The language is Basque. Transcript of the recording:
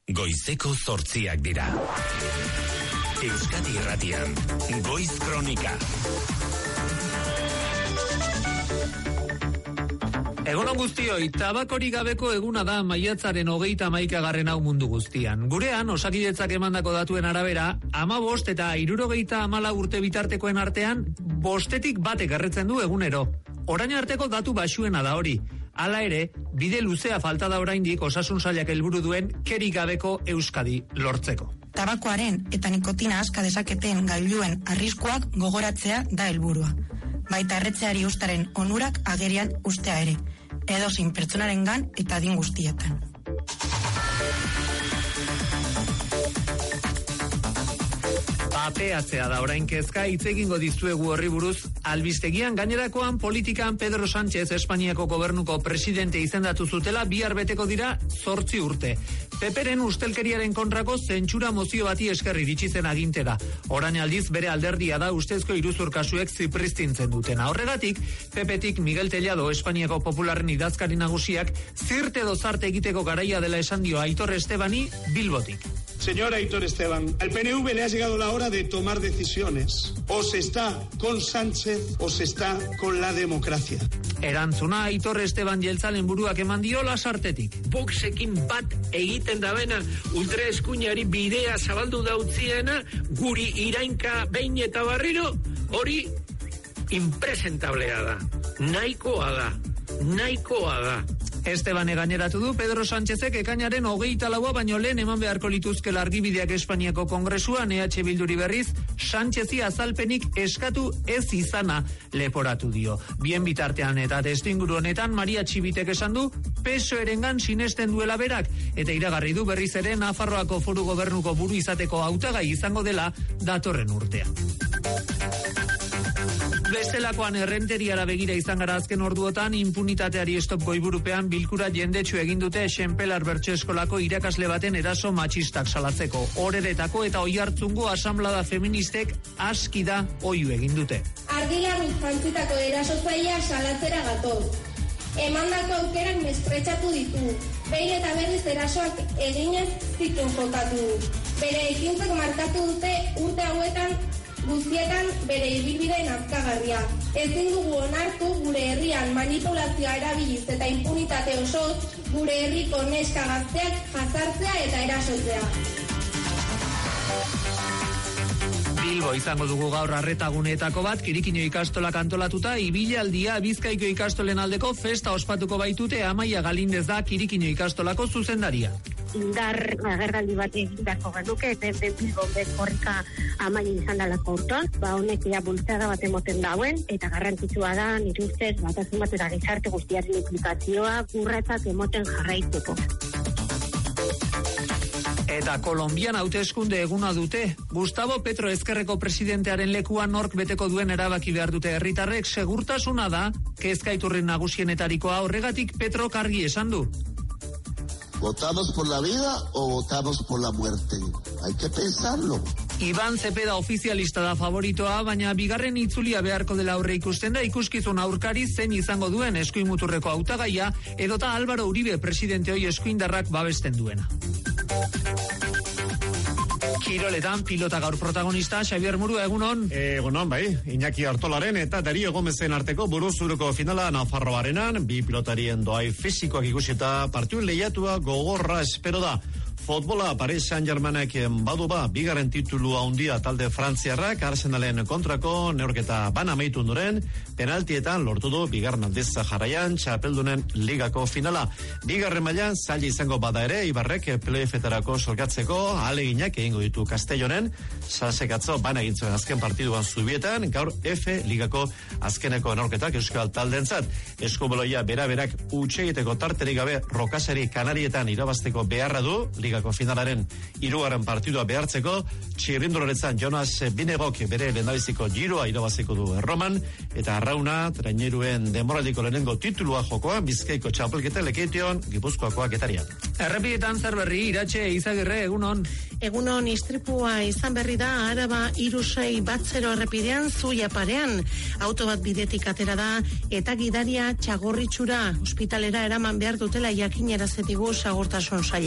Goizeko 8 dira. Euskadi Irratian, Goiz Kronika. Egunon guztioi, tabakorik gabeko eguna da maiatzaren 31. hau mundu guztian. Gurean, Osakidetzak emandako datuen arabera, 15 eta 74 urte bitartekoen artean, 5 batek erretzen du egunero. Orain arteko datu baxuena da hori. Hala ere, bide luzea falta da oraindik osasun sailak helburu duen kerik gabeko Euskadi lortzeko. Tabakoaren eta nikotina aska dezaketen gailuen arriskuak gogoratzea da helburua. Baita erretzeari ustaren onurak agerian ustea ere, edozein pertsonarengan eta adin guztietan. Papeatzea da orain kezka, hitz egingo dizuegu horri buruz. Albistegian gainerakoan politikan Pedro Sánchez Espainiako gobernuko presidente izendatu zutela bihar beteko dira 8 urte. Peperen ustelkeriaren kontrako zentsura mozio bati esker iritsi zen agintera. Orain aldiz bere alderdia da ustezko iruzur kasuek zipristintzen dutena. Horregatik, Pepetik Miguel Tellado Espainiako Popularren idazkari nagusiak zirte dozarte egiteko garaia dela esan dio Aitor Estebani Bilbotik. Señor Aitor Esteban, al PNV le ha llegado la hora de tomar decisiones. O se está con Sánchez o se está con la democracia. Erantzuna Aitor Esteban jeltzalen buruak eman dio Lasartetik. Voxekin bat egiten dabena, ultraeskuinari bidea zabaldu dautziena, guri irainka behin eta barriro, hori impresentablea da. Nahikoa da. Esteban gaineratu du Pedro Sánchezek ekainaren 24 baino lehen eman beharko lituzkela argibideak Espainiako Kongresuan EH Bilduri berriz Sánchezi azalpenik eskatu ez izana leporatu dio. Bien bitartean eta testuinguru honetan Maria Txibitek esan du PSOErengan sinesten duela berak eta iragarri du berriz ere Nafarroako Foru Gobernuko buru izateko hautagai izango dela datorren urtean. Bestelakoan errenteriara begira izan gara azken orduotan, impunitateari stop goiburupean bilkura jendetsu egin dute Xenpelar Bertso Eskolako irakasle baten eraso matxistak salatzeko. Horeretako eta Oiartzungo asamblada feministek aski da oihu egin dute. Ardilaruz jantzitako erasotzailea salatzera gatoz. Emandako aukerak mespretsatu ditu. Behin eta berriz erasoak eginez zituen jokatu. Bere ekintzak markatu dute urte hauetan guztietan bere ibilbide nazkagarria. Ezin dugu onartu gure herrian manipulazioa erabiliz eta impunitate osoz gure herriko neska gazteak jazartzea eta erasotzea. Bilbo izango dugu gaur arretaguneetako bat, Kirikino ikastolak antolatuta, ibilaldia Bizkaiko ikastolen aldeko festa ospatuko baitute. Amaia Galindez da Kirikino ikastolako zuzendaria. Indar agerraldi bat egindako genuke, den Bilbon korrika Amaia izan dalako urton, honek ja bultzada bat emoten dauen, eta garrantzitsua da, nire ustez, batasun bat eta gizarte guztiaren implikazioa urratsak emoten jarraitzeko. Eta Kolonbian hauteskunde eguna dute. Gustavo Petro ezkerreko presidentearen lekuan nork beteko duen erabaki behar dute herritarrek. Segurtasuna da, kezkaiturren nagusienetarikoa. Horregatik Petro argi esan du. ¿Votamos por la vida o votamos por la muerte? Hay que pensarlo. Iban Cepeda ofizialista da favoritoa, baina bigarren itzulia beharko dela aurre ikusten da ikuskizun aurkari zein izango duen eskuimuturreko hautagaia edota Álvaro Uribe presidente hoi eskuindarrak babesten duena. Kiroletan pilota gaur protagonista, Xabier Murua, egunon. Egunon, bai, Iñaki Artolaren eta Dario Gomezen arteko buruzuruko finala Nafarroarenan, bi pilotarien doai fisikoak ikusita partiu lehiatua gogorra espero da. Futbola Paris Saint-Germainek badu ba, bigarren titulua handia talde frantziarrak, Arsenalen kontrako neurketa bana amaitu ondoren, penaltietan lortu du bigarren aldiz jarraian txapeldunen ligako finala. Bigarren mailan zaila izango bada ere, Ibarrek playoffetarako solgatzeko ahaleginak egingo ditu Castellonen, Salsekatzo bana egin zuen azken partiduan Zubietan, gaur F ligako azkeneko neurketak euskal taldeentzat. Eskubaloia bera-berak utxegiteko tarterik gabe Rokasari Kanarietan irabazteko beharra du, ligako finalaren 3. partidua behartzeko, txirrindularetzan Jonas Binegok bere lehendabiziko giroa irabaziko du Erroman, eta Arrauna traineruen denboraldiko lehenengo titulua jokoan Bizkaiko txapelketa lekeition Gipuzkoakoa Getaria. Errepidetan zer berri, Iratxe Izagirre, egunon. Egunon, istripua izan berri da Araba 3610 errepidean Zuia parean. Auto bat bidetik atera da eta gidaria Txagorritxura ospitalera eraman behar dutela jakinarazi digu segurtasun saila.